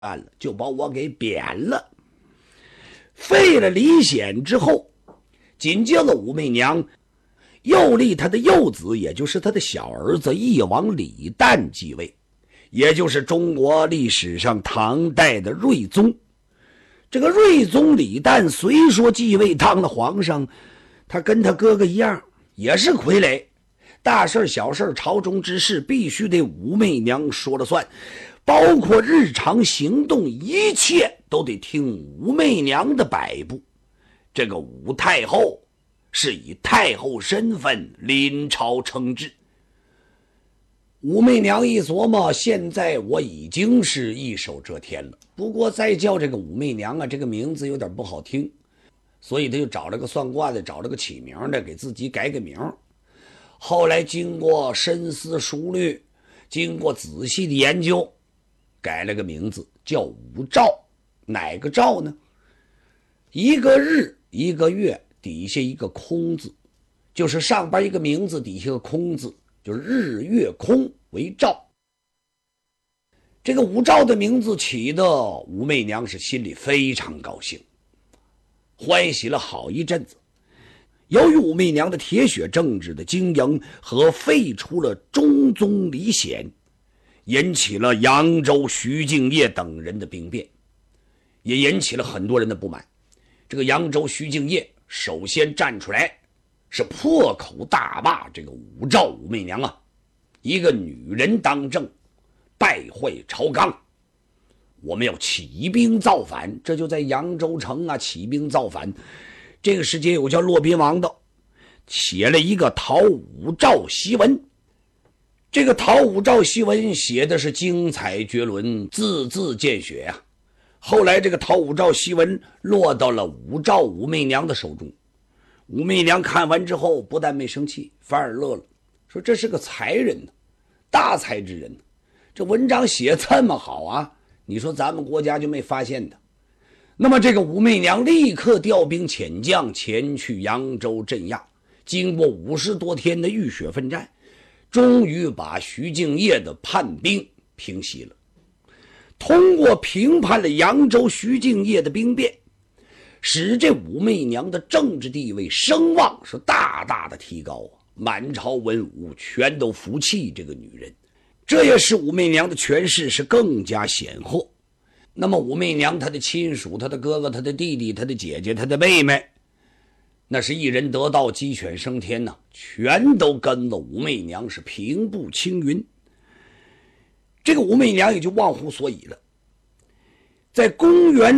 办了，就把我给贬了。废了李显之后，紧接着武媚娘又立他的幼子，也就是他的小儿子义王李旦继位，也就是中国历史上唐代的睿宗。这个睿宗李旦虽说继位当了皇上，他跟他哥哥一样，也是傀儡，大事小事朝中之事必须得武媚娘说了算，包括日常行动一切都得听武媚娘的摆布。这个武太后是以太后身份临朝称制。武媚娘一琢磨，现在我已经是一手遮天了，不过再叫这个武媚娘啊，这个名字有点不好听，所以他就找了个算卦的，找了个起名的，给自己改个名。后来经过深思熟虑，经过仔细的研究，改了个名字叫武曌。哪个曌呢？一个日一个月底下一个空字，就是上边一个名字底下一个空字，就是日月空为曌。这个武曌的名字起的，武媚娘是心里非常高兴，欢喜了好一阵子。由于武媚娘的铁血政治的经营和废除了中宗李显，引起了扬州徐敬业等人的兵变，也引起了很多人的不满。这个扬州徐敬业首先站出来，是破口大骂这个武曌武媚娘啊，一个女人当政，败坏朝纲，我们要起兵造反。这就在扬州城啊起兵造反。这个时间有叫骆宾王的写了一个讨武曌檄文，这个讨武曌檄文写的是精彩绝伦，字字见血啊。后来这个讨武曌檄文落到了武曌武媚娘的手中，武媚娘看完之后不但没生气，反而乐了，说这是个才人呢，大才之人，这文章写这么好啊，你说咱们国家就没发现的。那么这个武媚娘立刻调兵遣将前去扬州镇压，经过50多天的浴血奋战，终于把徐敬业的叛兵平息了。通过平叛了扬州徐敬业的兵变，使这武媚娘的政治地位声望是大大的提高啊！满朝文武全都服气这个女人，这也使武媚娘的权势是更加显赫。那么武媚娘她的亲属，她的哥哥，她的弟弟，她的姐姐，她的妹妹，那是一人得道鸡犬升天呐，全都跟了武媚娘是平步青云。这个武媚娘也就忘乎所以了。在公元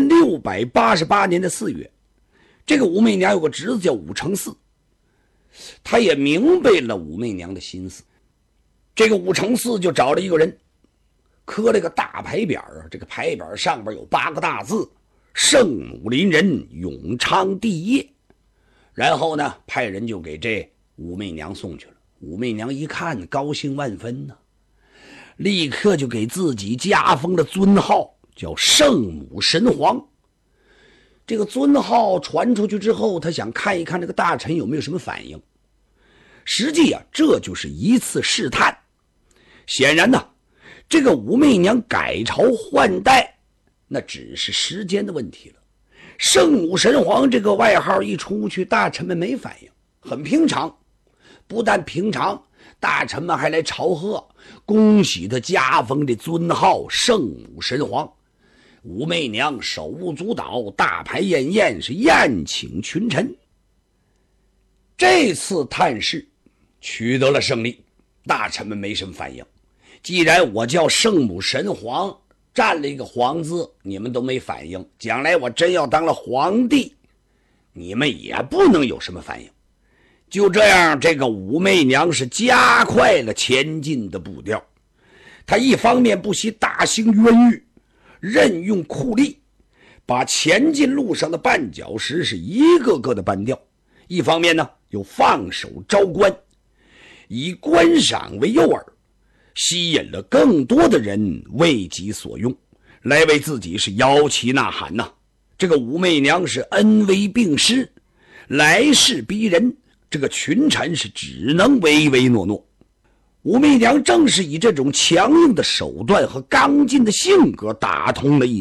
688年的4月，这个武媚娘有个侄子叫武承嗣，他也明白了武媚娘的心思。这个武承嗣就找了一个人，刻了个大牌匾啊，这个牌匾上边有8个大字：圣母临人，永昌帝业。然后呢，派人就给这武媚娘送去了。武媚娘一看，高兴万分呢，立刻就给自己加封了尊号，叫圣母神皇。这个尊号传出去之后，他想看一看这个大臣有没有什么反应。实际啊，这就是一次试探。显然呢，这个武媚娘改朝换代，那只是时间的问题了。圣母神皇这个外号一出去，大臣们没反应，很平常。不但平常，大臣们还来朝贺，恭喜他加封的尊号圣母神皇。武媚娘手舞足蹈，大排宴宴，是宴请群臣。这次探视取得了胜利，大臣们没什么反应。既然我叫圣母神皇，占了一个皇字，你们都没反应，将来我真要当了皇帝，你们也不能有什么反应。就这样，这个武媚娘是加快了前进的步调。她一方面不惜大兴冤狱，任用酷吏，把前进路上的绊脚石是一个个的搬掉；一方面呢，又放手招官，以观赏为诱饵，吸引了更多的人为己所用，来为自己是摇旗呐喊呐。这个武媚娘是恩威并施，来势逼人，这个群臣是只能唯唯诺诺。 武媚娘正是以这种强硬的手段和刚劲的性格打通了一